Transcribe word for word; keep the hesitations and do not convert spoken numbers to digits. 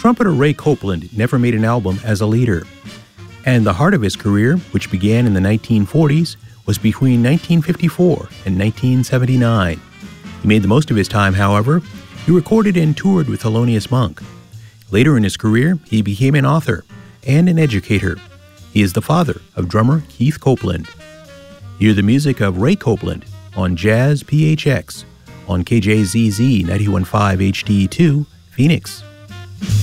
Trumpeter Ray Copeland never made an album as a leader, and the heart of his career, which began in the nineteen forties, was between nineteen fifty-four and nineteen seventy-nine. He made the most of his time, however. He recorded and toured with Thelonious Monk. Later in his career, he became an author and an educator. He is the father of drummer Keith Copeland. Hear the music of Ray Copeland on Jazz P H X on K J Z Z ninety-one point five H D two, Phoenix.